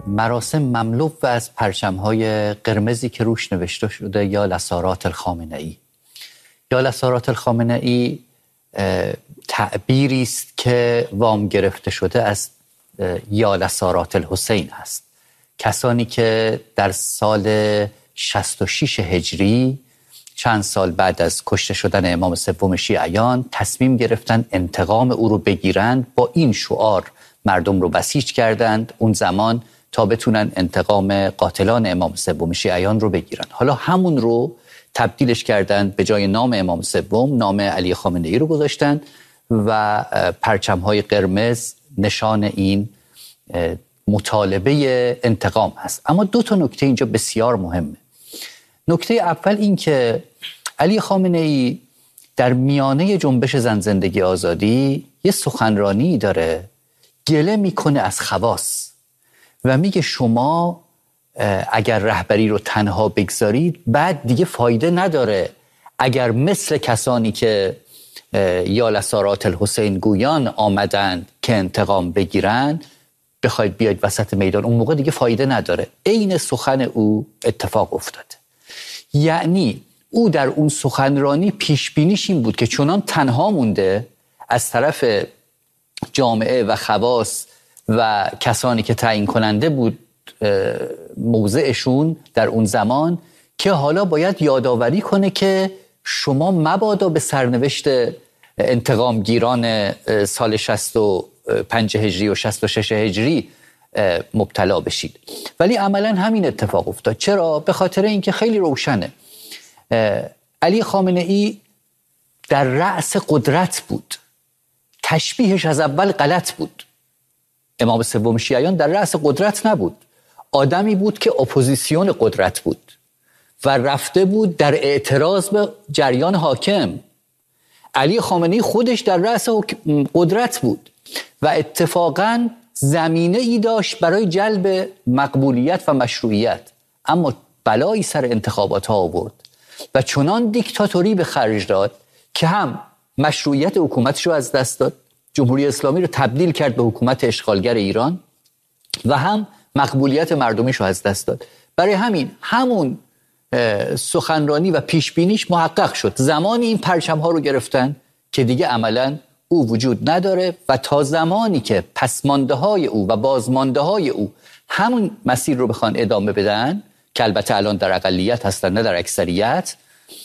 مراسم مملو و از پرچم‌های قرمزی که روش نوشته شده یا لسارات الخامنه‌ای. یا لسارات الخامنه‌ای تعبیری است که وام گرفته شده از یا لسارات الحسین است. کسانی که در سال 66 هجری چند سال بعد از کشته شدن امام سوم شیعیان تصمیم گرفتند انتقام او رو بگیرند، با این شعار مردم رو بسیج کردند اون زمان تا بتونن انتقام قاتلان امام سوم شیعیان رو بگیرن. حالا همون رو تبدیلش کردند، به جای نام امام سوم نام علی خامنه‌ای رو گذاشتند و پرچم‌های قرمز نشان این مطالبه انتقام هست. اما دو تا نکته اینجا بسیار مهمه. نکته اول این که علی خامنه‌ای در میانه جنبش زن زندگی آزادی یه سخنرانی داره، گله میکنه از خواص و میگه شما اگر رهبری رو تنها بگذارید بعد دیگه فایده نداره. اگر مثل کسانی که یا لسارات الحسین گویان آمدند که انتقام بگیرن بخواید بیاید وسط میدان، اون موقع دیگه فایده نداره. عین سخن او اتفاق افتاده. یعنی او در اون سخنرانی پیش بینیش این بود که چنان تنها مونده از طرف جامعه و خواص و کسانی که تعیین کننده بود موضعشون در اون زمان، که حالا باید یادآوری کنه که شما مبادا به سرنوشت انتقام گیران سال 65 هجری و 66 هجری مبتلا بشید. ولی عملا همین اتفاق افتاد. چرا؟ به خاطر اینکه خیلی روشنه علی خامنه‌ای در رأس قدرت بود. تشبیهش از اول غلط بود. امام سوم شیعیان در رأس قدرت نبود، آدمی بود که اپوزیسیون قدرت بود و رفته بود در اعتراض به جریان حاکم. علی خامنه‌ای خودش در رأس قدرت بود و اتفاقاً زمینه ای داشت برای جلب مقبولیت و مشروعیت، اما بلایی سر انتخابات ها آورد و چنان دیکتاتوری به خرج داد که هم مشروعیت حکومتش رو از دست داد، جمهوری اسلامی رو تبدیل کرد به حکومت اشغالگر ایران، و هم مقبولیت مردمیش رو از دست داد. برای همین همون سخنرانی و پیشبینیش محقق شد. زمانی این پرچم ها رو گرفتن که دیگه عملاً او وجود نداره و تا زمانی که پسمانده های او و بازمانده های او همون مسیر رو بخوان ادامه بدن، که البته الان در اقلیت هستن نه در اکثریت،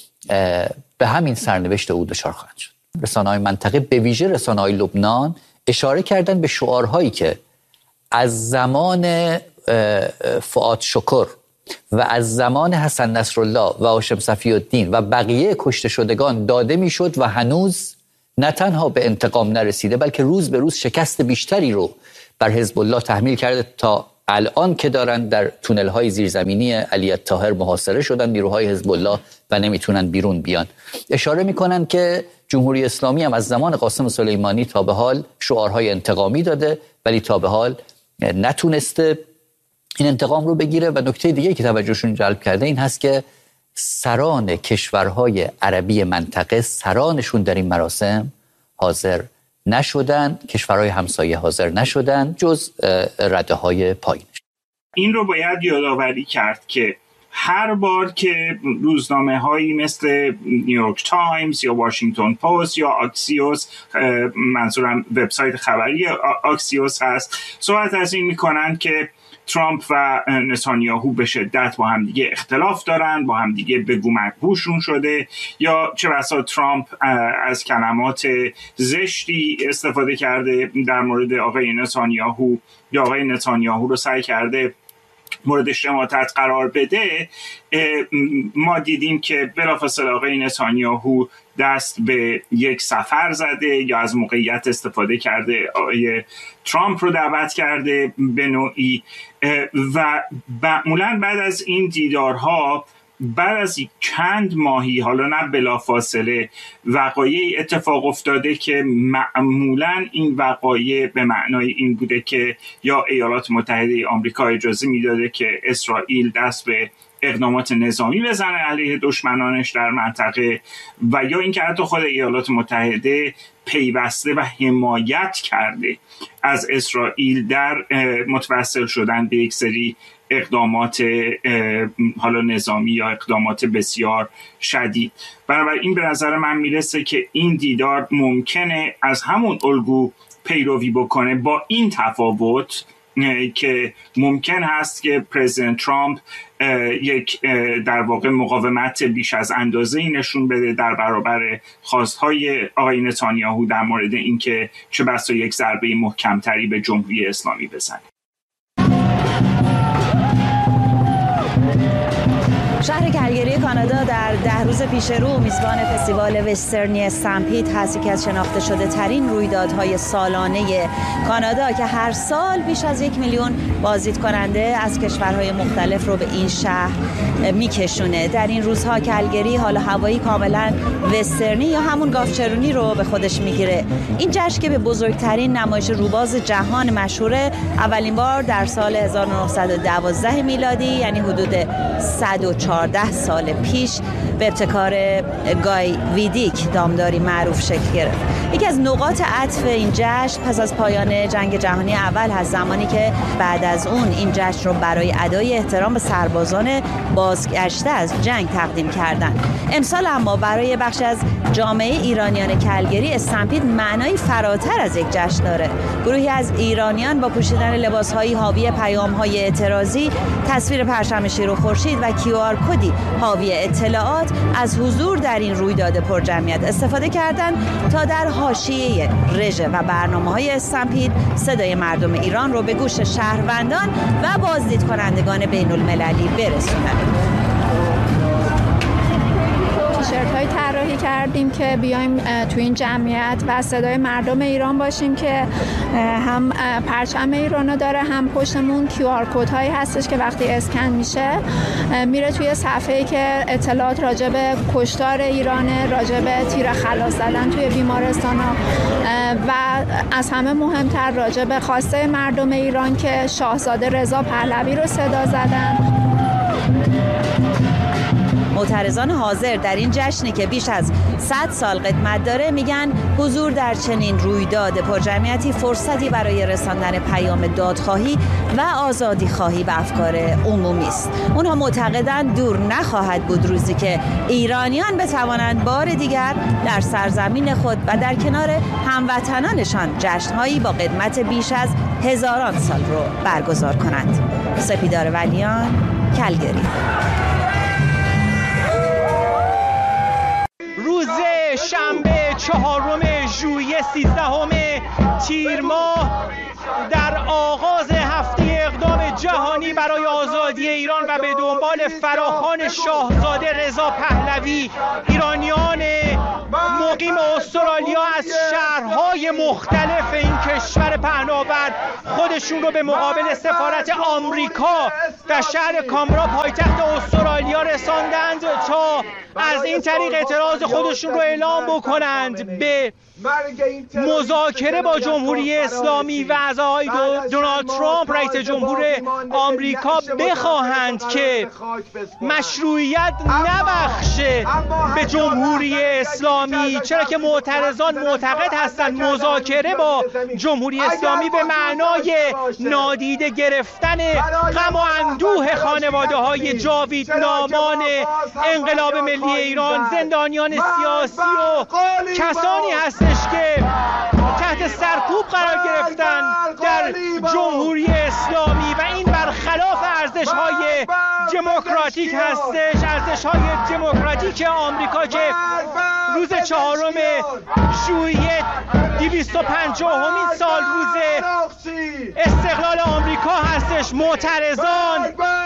به همین سرنوشت او دچار خواهند شد. رسانه‌های منطقه به ویژه رسانه‌های لبنان اشاره کردن به شعارهایی که از زمان فؤاد شکر و از زمان حسن نصرالله و هاشم صفی الدین و بقیه کشته شدگان داده میشد و هنوز نه تنها به انتقام نرسیده بلکه روز به روز شکست بیشتری رو بر حزب الله تحمیل کرده، تا الان که دارن در تونل‌های زیرزمینی علی الطاهر محاصره شدن نیروهای حزب الله و نمیتونن بیرون بیان. اشاره میکنن که جمهوری اسلامی هم از زمان قاسم سلیمانی تا به حال شعارهای انتقامی داده ولی تا به حال نتونسته این انتقام رو بگیره. و نکته دیگه که توجهشون جلب کرده این هست که سران کشورهای عربی منطقه، سرانشون در این مراسم حاضر نشدن، کشورهای همسایه حاضر نشدن جز رده های پایینش. این رو باید یادآوری کرد که هر بار که روزنامه هایی مثل نیویورک تایمز یا واشنگتن پست یا آکسیوس، منظورم وبسایت خبری آکسیوس هست، صحبت از این میکنن که ترامپ و نتانیاهو به شدت با هم دیگه اختلاف دارن، با هم دیگه بگو مگوشون شده، یا چه بسا ترامپ از کلمات زشتی استفاده کرده در مورد آقای نتانیاهو یا آقای نتانیاهو رو سعی کرده مورد شماتت قرار بده. ما دیدیم که بلافاصله آقای نتانیاهو دست به یک سفر زده یا از موقعیت استفاده کرده، آقای ترامپ رو دعوت کرده به نوعی، و معمولاً بعد از این دیدارها بعد از چند ماهی، حالا نه بلافاصله، وقایعی اتفاق افتاده که معمولاً این وقایع به معنای این بوده که یا ایالات متحده آمریکا اجازه میداده که اسرائیل دست به اقدامات نظامی بزنه علیه دشمنانش در منطقه و یا اینکه حتی خود ایالات متحده پیوسته و حمایت کرده از اسرائیل در متوسل شدن به یک سری اقدامات حالا نظامی یا اقدامات بسیار شدید. بنابراین به نظر من میرسه که این دیدار ممکنه از همون الگو پیروی بکنه، با این تفاوت که ممکن هست که پرزیدنت ترامپ یک در واقع مقاومت بیش از اندازه‌ای نشون بده در برابر خواستهای آقای نتانیاهو در مورد اینکه چه بسا یک ضربه محکمتری به جمهوری اسلامی بزنه. شهر کلگری کانادا در 10 روز پیش رو میزبان فستیوال وسترنی استمپید هست، که از شناخته شده ترین رویدادهای سالانه کانادا که هر سال بیش از 1 میلیون بازدید کننده از کشورهای مختلف رو به این شهر میکشونه. در این روزها کلگری حال هوایی کاملا وسترنی یا همون گافچرونی رو به خودش میگیره. این جشن که به بزرگترین نمایش روباز جهان مشهوره، اولین بار در سال 1912 میلادی، یعنی حدود 114 سال پیش، به ابتکار گای ویدیک دامداری معروف شکل گرفت. یکی از نقاط عطف این جشن پس از پایان جنگ جهانی اول هست، زمانی که بعد از اون این جشن رو برای ادای احترام به سربازان بازگشته از جنگ تقدیم کردند. امسال اما برای بخش از جامعه ایرانیان کلگری استمپید معنایی فراتر از یک جشن داره. گروهی از ایرانیان با پوشیدن لباس‌های حاوی پیام‌های اعتراضی، تصویر پرچم شیر و خورشید و QR کدی حاوی اطلاعات از حضور در این رویداد پرجمعیت استفاده کردند تا در حاشیه رژه و برنامه‌های استمپید صدای مردم ایران رو به گوش شهروندان و بازدید کنندگان بین‌المللی برسونند. تیشرت‌های طراحی کردیم که بیایم تو این جمعیت و صدای مردم ایران باشیم که هم پرچم ایرانو داره، هم پشتمون QR کدهایی هستش که وقتی اسکن میشه میره توی صفحه‌ای که اطلاعات راجع به کشتار ایرانه، راجع به تیر خلاص زدن توی بیمارستانا و از همه مهمتر راجع به خواسته مردم ایران که شاهزاده رضا پهلوی رو صدا زدن. معترضان حاضر در این جشنی که بیش از 100 سال قدمت داره میگن حضور در چنین رویداد پرجمعیتی فرصتی برای رساندن پیام دادخواهی و آزادی خواهی به افکار عمومی است. اونها معتقدند دور نخواهد بود روزی که ایرانیان بتوانند بار دیگر در سرزمین خود و در کنار هموطنانشان جشنهایی با قدمت بیش از هزاران سال رو برگزار کنند. سپیدار ولیان، کلگری. روز شنبه 4 ژوئیه 13 تیر ماه در آغاز هفته اقدام جهانی برای آزادی ایران و به دنبال فراخوان شاهزاده رضا پهلوی، ایرانیان مقیم استرالیا از شهرهای مختلف این کشور پهناور خودشون رو به مقابل سفارت آمریکا در شهر کامبرا پایتخت استرالیا رساندند تا از این طریق اعتراض خودشون رو اعلام بکنند به مذاکره با جمهوری اسلامی و از آقای دونالد ترامپ رئیس جمهور آمریکا بخواهند که مشروعیت نبخشه به جمهوری اسلامی، چرا که معترضان معتقد هستند مذاکره با جمهوری اسلامی به معنای نادیده گرفتن غم و اندوه خانواده‌های جاویدنامان انقلاب ملی ایران، زندانیان سیاسی و کسانی هستش که تحت سرکوب قرار گرفتن در جمهوری اسلامی و این برخلاف ارزش‌های دموکراتیک هستش، ارزش‌های دموکراتیک آمریکا که روز 4 ژوئیه 250مین سال روز استقلال آمریکا هستش. معترضان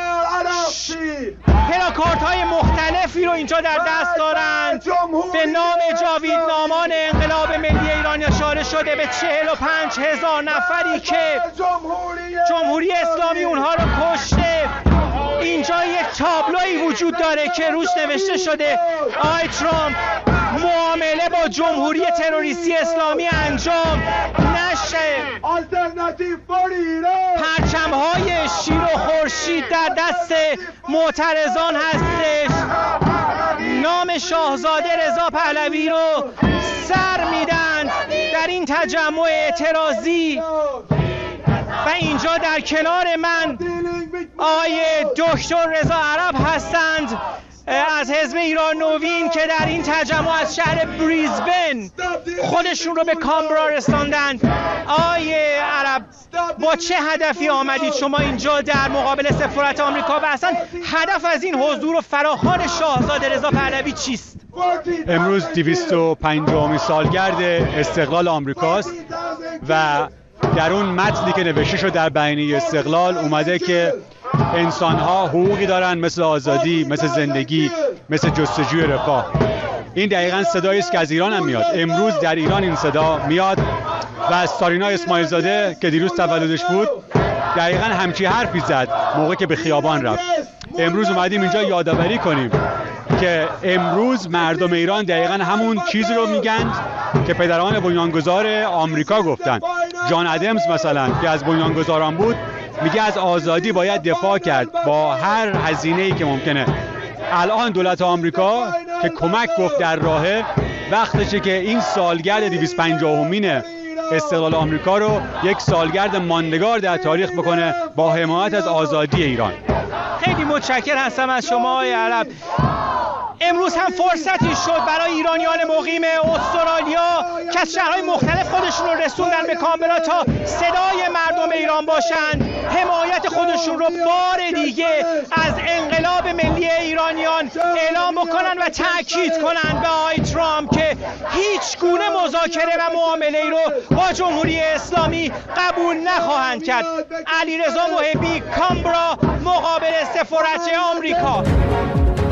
پلاکاردهای مختلفی رو اینجا در دست دارند به نام جاویدنامان انقلاب ملی ایران اشاره شده به 45,000 نفری که جمهوری اسلامی اونها رو کشته. اینجا یک تابلویی وجود داره که روش نوشته شده آقای ترامپ معامله با جمهوری تروریستی اسلامی انجام نشه. پرچم‌های شیر و خورشید در دست معترضان هستش. نام شاهزاده رضا پهلوی رو سر میدن در این تجمع اعتراضی. و اینجا در کنار من آقای دکتر رضا عرب هستند از حزب ایران نوین که در این تجمع از شهر بریزبن خودشون رو به کامبرا رساندن. آقای عرب، با چه هدفی آمدید شما اینجا در مقابل سفارت آمریکا و اصلا هدف از این حضور و فراخوان شاهزاده رضا پهلوی چیست؟ امروز 250 سالگرد استقلال آمریکاست و در اون متنی که نوشته شد در بیانیه استقلال اومده که انسان‌ها حقوقی دارن مثل آزادی، مثل زندگی، مثل جستجوی رفاه. این دقیقاً صدایی است که از ایران هم میاد. امروز در ایران این صدا میاد و از سارینا اسماعیل زاده که دیروز تولدش بود دقیقاً همچی حرفی زد موقعی که به خیابان رفت. امروز اومدیم اینجا یادآوری کنیم که امروز مردم ایران دقیقاً همون چیزی رو میگن که پدران بنیانگذار آمریکا گفتن. جان ادمز مثلا که از بنیانگذاران بود میگه از آزادی باید دفاع کرد با هر هزینه‌ای که ممکنه. الان دولت آمریکا که کمک گفت در راهه، وقتشه که این سالگرد 250مین استقلال آمریکا رو یک سالگرد ماندگار در تاریخ بکنه با حمایت از آزادی ایران. خیلی متشکرم هستم از شما آقای عرب. امروز هم فرصتی شد برای ایرانیان مقیم استرالیا که از شهرهای مختلف خودشون رو رسوندن به کامبرا تا صدای مردم ایران باشن، حمایت خودشون رو بار دیگه از انقلاب ملی ایرانیان اعلام بکنن و تأکید کنن به آقای ترامپ که هیچ گونه مذاکره و معامله ای رو با جمهوری اسلامی قبول نخواهند کرد. علیرضا محبی، کامبرا، مقابل سفارت آمریکا.